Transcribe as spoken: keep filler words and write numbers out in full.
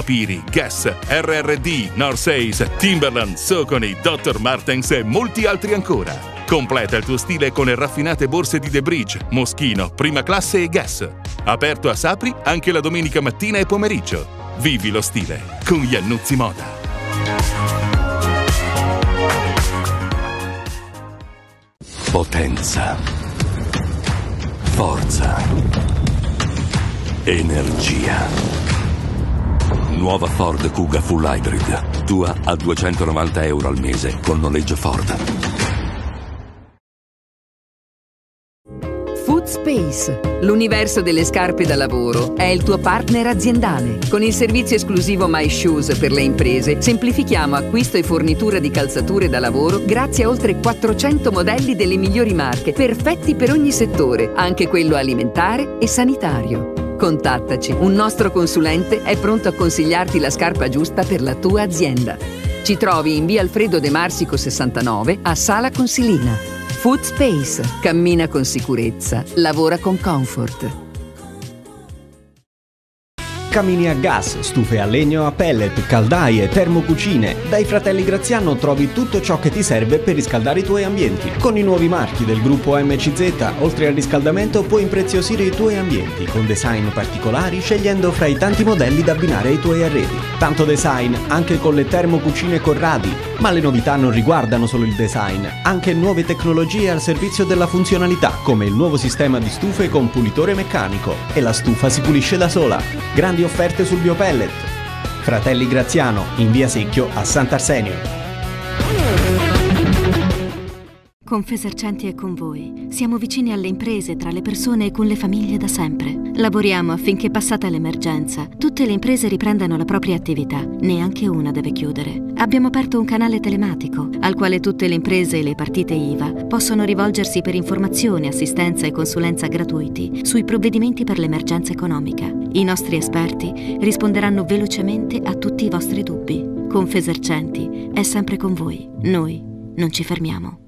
Piri, Guess, R R D, North Face, Timberland, Saucony, doctor Martens e molti altri ancora. Completa il tuo stile con le raffinate borse di The Bridge, Moschino, Prima Classe e Guess. Aperto a Sapri anche la domenica mattina e pomeriggio. Vivi lo stile con Iannuzzi Moda. Potenza, forza, energia. Nuova Ford Kuga Full Hybrid, tua a duecentonovanta euro al mese con noleggio Ford. Foodspace, l'universo delle scarpe da lavoro, è il tuo partner aziendale. Con il servizio esclusivo My Shoes per le imprese, semplifichiamo acquisto e fornitura di calzature da lavoro grazie a oltre quattrocento modelli delle migliori marche, perfetti per ogni settore, anche quello alimentare e sanitario. Contattaci, un nostro consulente è pronto a consigliarti la scarpa giusta per la tua azienda. Ci trovi in via Alfredo De Marsico sessantanove a Sala Consilina. Foodspace, cammina con sicurezza, lavora con comfort. Camini a gas, stufe a legno, a pellet, caldaie, termocucine. Dai fratelli Graziano trovi tutto ciò che ti serve per riscaldare i tuoi ambienti. Con i nuovi marchi del gruppo M C Z, oltre al riscaldamento puoi impreziosire i tuoi ambienti con design particolari, scegliendo fra i tanti modelli da abbinare ai tuoi arredi. Tanto design anche con le termocucine Corradi, ma le novità non riguardano solo il design, anche nuove tecnologie al servizio della funzionalità, come il nuovo sistema di stufe con pulitore meccanico e la stufa si pulisce da sola. Grandi offerte sul biopellet. Fratelli Graziano, in via Secchio a Sant'Arsenio. Confesercenti è con voi. Siamo vicini alle imprese, tra le persone e con le famiglie da sempre. Lavoriamo affinché, passata l'emergenza, tutte le imprese riprendano la propria attività. Neanche una deve chiudere. Abbiamo aperto un canale telematico al quale tutte le imprese e le partite I V A possono rivolgersi per informazioni, assistenza e consulenza gratuiti sui provvedimenti per l'emergenza economica. I nostri esperti risponderanno velocemente a tutti i vostri dubbi. Confesercenti è sempre con voi. Noi non ci fermiamo.